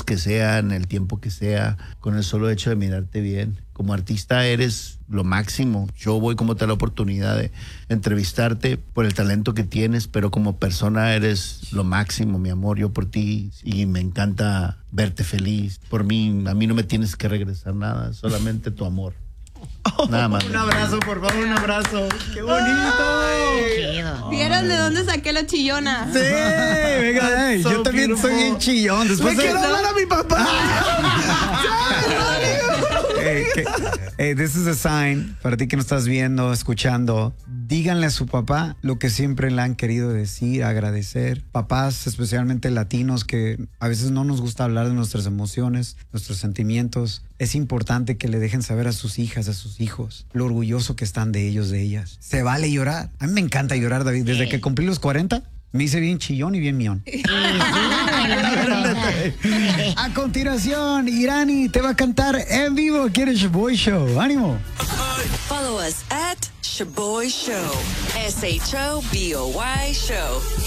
que sean, el tiempo que sea, con el solo hecho de mirarte bien. Como artista eres lo máximo. Yo voy como te la oportunidad de entrevistarte por el talento que tienes, pero como persona eres lo máximo, mi amor. Yo por ti, y me encanta verte feliz. Por mí, a mí no me tienes que regresar nada, solamente tu amor. Nada más. Un abrazo, por favor, un abrazo. ¡Qué bonito! ¿Vieron de dónde saqué la chillona? Sí, venga, Hey, yo también soy bien chillón. Después ¡Me quiero hablar a mi papá! Hey, this is a sign para ti que nos estás viendo, escuchando. Díganle a su papá lo que siempre le han querido decir, agradecer. Papás, especialmente latinos, que a veces no nos gusta hablar de nuestras emociones, nuestros sentimientos. Es importante que le dejen saber a sus hijas, a sus hijos, lo orgulloso que están de ellos, de ellas. Se vale llorar. A mí me encanta llorar, David. Desde que cumplí los 40, me hice bien chillón y bien mión. A continuación, Irani te va a cantar en vivo aquí en el Shaboy Show. ¡Ánimo! Follow us at Shaboy Show. SHOBOY Show.